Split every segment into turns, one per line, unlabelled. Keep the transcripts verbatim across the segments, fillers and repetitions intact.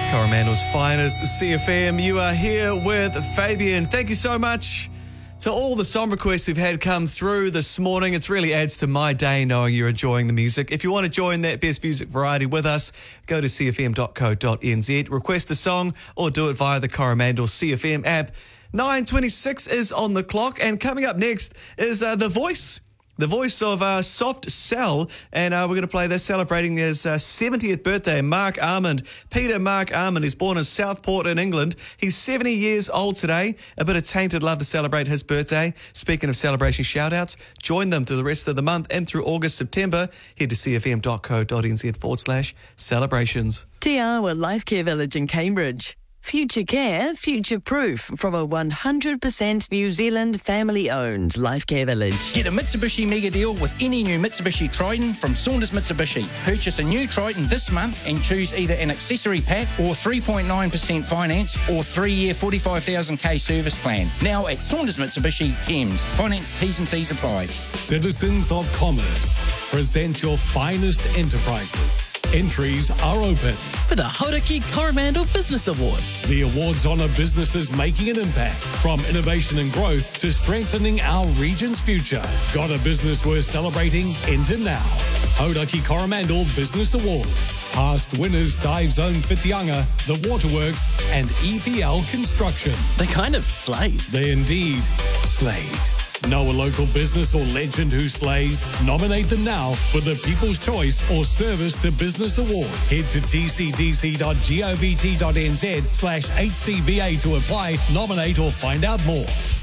Coromandel's finest, C F M. You are here with Fabian. Thank you so much to all the song requests we've had come through this morning. It really adds to my day knowing you're enjoying the music. If you want to join that best music variety with us, go to c f m dot co dot n z, request a song, or do it via the Coromandel C F M app. nine twenty-six is on the clock, and coming up next is uh, The Voice. The voice of uh, Soft Cell, and uh, we're going to play this celebrating his uh, seventieth birthday. Mark Armand, Peter Mark Armand, is born in Southport in England. He's seventy years old today. A bit of tainted love to celebrate his birthday. Speaking of celebration shout-outs, join them through the rest of the month and through August, September. Head to c f m dot co dot n z forward slash celebrations.
Te Awa Life Care Village in Cambridge. Future care, future proof from a one hundred percent New Zealand family-owned Life Care Village.
Get a Mitsubishi mega deal with any new Mitsubishi Triton from Saunders Mitsubishi. Purchase a new Triton this month and choose either an accessory pack or three point nine percent finance or three-year forty-five thousand k service plan. Now at Saunders Mitsubishi Thames. Finance T's and C's apply.
Citizens of Commerce, present your finest enterprises. Entries are open
for the Hauraki Coromandel Business Awards.
The awards honour businesses making an impact, from innovation and growth to strengthening our region's future. Got a business worth celebrating? Enter now. Hauraki Coromandel Business Awards. Past winners Dive Zone Whitianga, The Waterworks and E P L Construction.
They kind of slayed.
They indeed slayed. Know a local business or legend who slays? Nominate them now for the People's Choice or Service to Business Award. Head to t c d c dot govt dot n z slash h c b a to apply, nominate or find out more.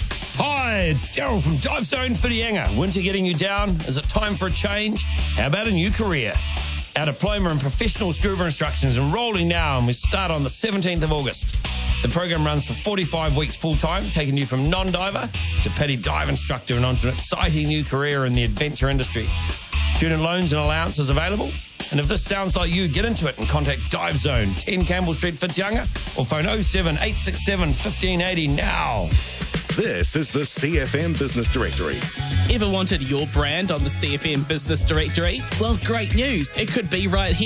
Hi, it's Daryl from Dive Zone Whitianga. Winter getting you down? Is it time for a change? How about a new career? Our diploma in professional scuba instruction is enrolling now, and we start on the seventeenth of August. The program runs for forty-five weeks full-time, taking you from non-diver to petty dive instructor and onto an exciting new career in the adventure industry. Student loans and allowances available. And if this sounds like you, get into it and contact Dive Zone, ten Campbell Street, Whitianga, or phone oh seven eight six seven, one five eight oh now.
This is the C F M Business Directory.
Ever wanted your brand on the C F M Business Directory? Well, great news. It could be right here.